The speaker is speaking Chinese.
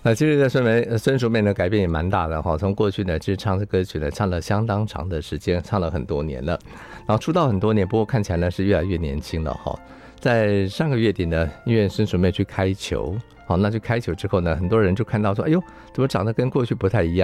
其实孙淑梅呢改变也蛮大的哈，从过去呢其实唱这歌曲呢唱了相当长的时间，唱了很多年了，然后出道很多年，不过看起来呢是越来越年轻了哈。在上个月底呢，因为孙淑梅去开球，好，那去开球之后呢，很多人就看到说，哎呦，怎么长得跟过去不太一样。